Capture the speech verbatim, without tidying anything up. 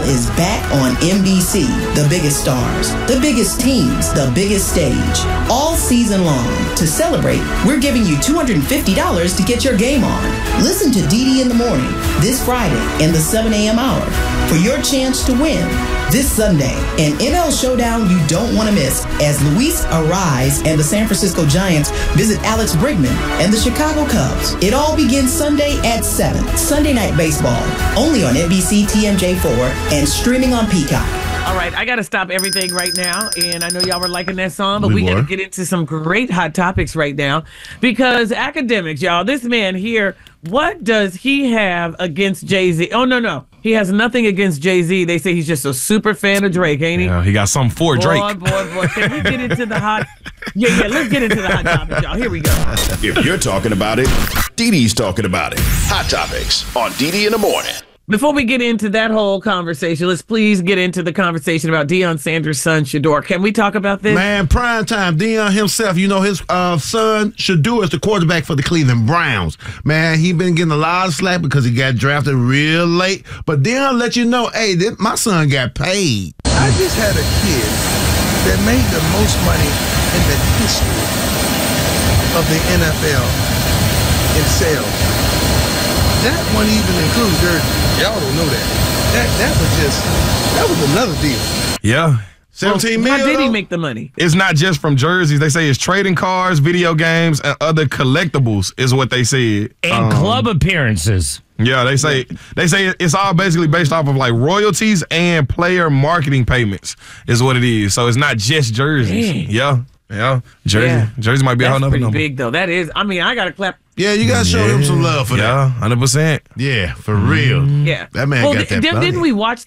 is back on N B C. The biggest stars, the biggest teams, the biggest stage. All season long. To celebrate, we're giving you two hundred fifty dollars to get your game on. Listen to D D in the Morning this Friday in the seven a.m. hour for your chance to win. This Sunday, an N L showdown you don't want to miss as Luis Arise and the San Francisco Giants visit Alex Bregman and the Chicago Cubs. It all begins Sunday at seven. Sunday Night Baseball, only on N B C T M J four and streaming on Peacock. All right, I got to stop everything right now, and I know y'all were liking that song, but we we got to get into some great hot topics right now because academics, y'all, this man here, what does he have against Jay-Z? Oh, no, no. He has nothing against Jay-Z. They say he's just a super fan of Drake, ain't he? Yeah, he got something for Drake. Boy, boy, boy. Can we get into the hot... Yeah, yeah, let's get into the hot topics, y'all. Here we go. If you're talking about it, Dee Dee's talking about it. Hot Topics on Dee Dee in the Morning. Before we get into that whole conversation, let's please get into the conversation about Deion Sanders' son, Shedeur. Can we talk about this? Man, prime time. Deion himself, you know, his uh, son, Shedeur, is the quarterback for the Cleveland Browns. Man, he been getting a lot of slack because he got drafted real late. But Deion let you know, hey, this, my son got paid. I just had a kid that made the most money in the history of the N F L in sales. That one even includes jerseys. Y'all don't know that. That that was just, that was another deal. Yeah. seventeen well, million. How did he make the money? It's not just from jerseys. They say it's trading cards, video games, and other collectibles is what they said. And um, club appearances. Yeah, they say they say it's all basically based off of like royalties and player marketing payments is what it is. So it's not just jerseys. Dang. Yeah. Yeah. Jersey. Yeah. Jersey might be a That's whole nother pretty number. big, though. That is. I mean, I got to clap. Yeah, you got to show yeah. him some love for yeah, that. one hundred percent. Yeah, for real. Yeah. That man well, got that th- money. Didn't we watch